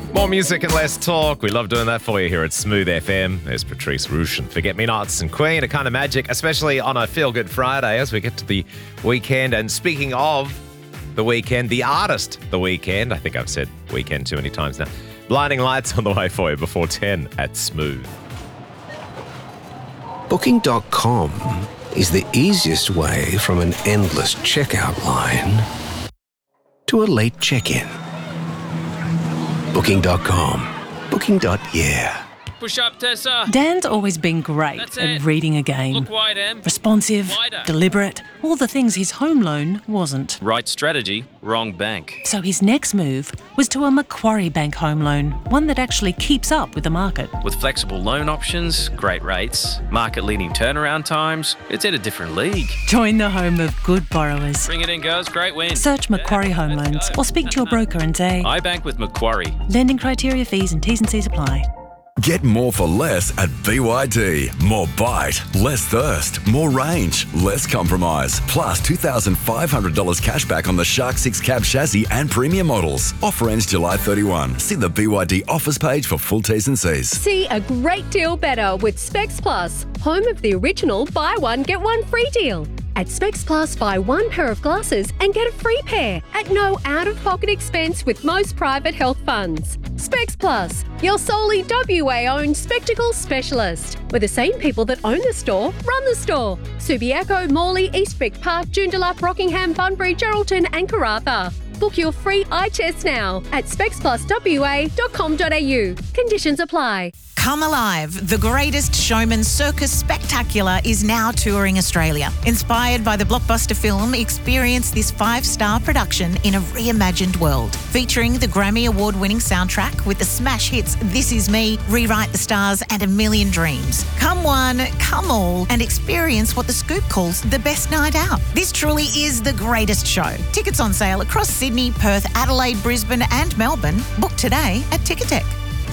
More music and less talk. We love doing that for you here at Smooth FM. There's Patrice Rush and Forget-Me-Nots and Queen, a kind of magic, especially on a Feel-Good Friday as we get to the weekend. And speaking of the weekend, the artist The Weeknd. I think I've said weekend too many times now. Blinding Lights on the way for you before 10 at Smooth. Booking.com is the easiest way from an endless checkout line to a late check-in. Booking.com. Booking.yeah. Push up, Tessa. Dan's always been great at reading a game. Look wide, Em. Responsive, Wider. deliberate, all the things his home loan wasn't. Right strategy, wrong bank. So his next move was to a Macquarie Bank home loan, one that actually keeps up with the market. With flexible loan options, great rates, market-leading turnaround times, it's in a different league. Join the home of good borrowers. Bring it in, girls. Great win. Search Macquarie Home Loans or speak to your broker and say, I bank with Macquarie. lending criteria, fees and T's and C's apply. Get more for less at BYD. More bite, less thirst, more range, less compromise. Plus $2,500 cash back on the Shark 6 cab chassis and premium models. Offer ends July 31. See the BYD offers page for full T's and C's. See a great deal better with Specs Plus, home of the original buy one, get one free deal. At Specs Plus, buy one pair of glasses and get a free pair at no out-of-pocket expense with most private health funds. Specs Plus, your solely WA-owned spectacle specialist, where the same people that own the store run the store. Subiaco, Morley, Eastvic Park, Joondalup, Rockingham, Bunbury, Geraldton and Karratha. Book your free eye test now at specspluswa.com.au. Conditions apply. Come Alive, the greatest showman circus spectacular is now touring Australia. Inspired by the blockbuster film, experience this 5-star production in a reimagined world. Featuring the Grammy Award-winning soundtrack with the smash hits This Is Me, Rewrite the Stars and A Million Dreams. Come one, come all and experience what The Scoop calls the best night out. This truly is the greatest show. Tickets on sale across Sydney, Perth, Adelaide, Brisbane and Melbourne. Book today at Ticketek.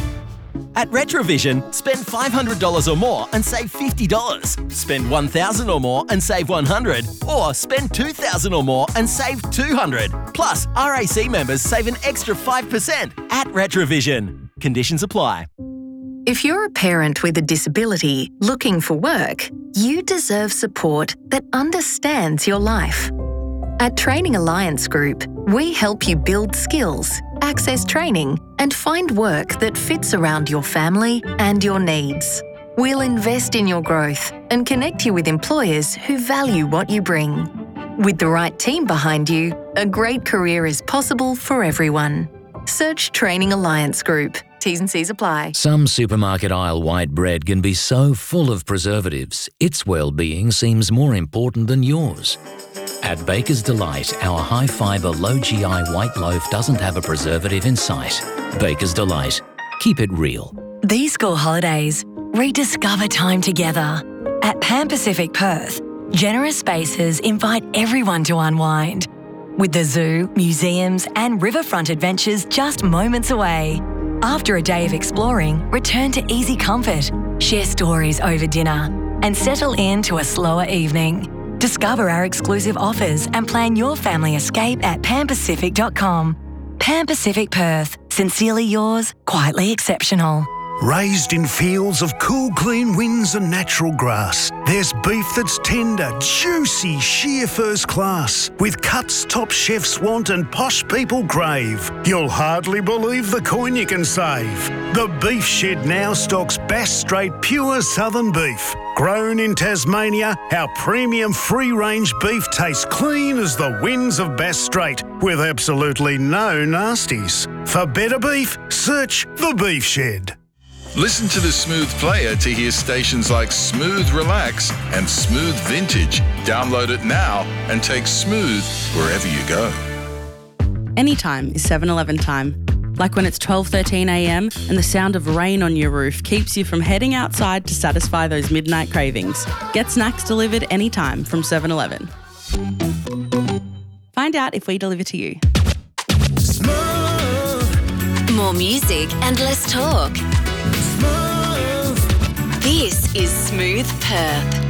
At Retrovision, spend $500 or more and save $50. Spend $1,000 or more and save $100. Or spend $2,000 or more and save $200. Plus, RAC members save an extra 5% at Retrovision. Conditions apply. If you're a parent with a disability looking for work, you deserve support that understands your life. At Training Alliance Group, we help you build skills, access training, and find work that fits around your family and your needs. We'll invest in your growth and connect you with employers who value what you bring. With the right team behind you, a great career is possible for everyone. Search Training Alliance Group. T's and C's apply. Some supermarket aisle white bread can be so full of preservatives, its well-being seems more important than yours. At Baker's Delight, our high-fibre, low-GI white loaf doesn't have a preservative in sight. Baker's Delight. Keep it real. These school holidays, rediscover time together. At Pan Pacific Perth, generous spaces invite everyone to unwind. With the zoo, museums and riverfront adventures just moments away. After a day of exploring, return to easy comfort, share stories over dinner and settle into a slower evening. Discover our exclusive offers and plan your family escape at panpacific.com. Pan Pacific Perth. Sincerely yours, quietly exceptional. Raised in fields of cool, clean winds and natural grass, there's beef that's tender, juicy, sheer first class, with cuts top chefs want and posh people crave. You'll hardly believe the coin you can save. The Beef Shed now stocks Bass Strait pure southern beef. Grown in Tasmania, our premium free-range beef tastes clean as the winds of Bass Strait, with absolutely no nasties. For better beef, search The Beef Shed. Listen to the Smooth Player to hear stations like Smooth Relax and Smooth Vintage. Download it now and take Smooth wherever you go. Anytime is 7-Eleven time. Like when it's 12:13 a.m. and the sound of rain on your roof keeps you from heading outside to satisfy those midnight cravings. Get snacks delivered anytime from 7-Eleven. Find out if we deliver to you. More music and less talk. This is Smooth Perth.